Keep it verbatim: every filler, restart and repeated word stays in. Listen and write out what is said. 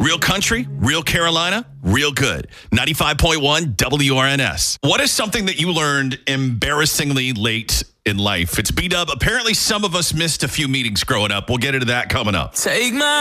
Real country, real Carolina, real good. ninety-five point one W R N S. What is something that you learned embarrassingly late in life? It's B-Dub. Apparently, some of us missed a few meetings growing up. We'll get into that coming up. Take my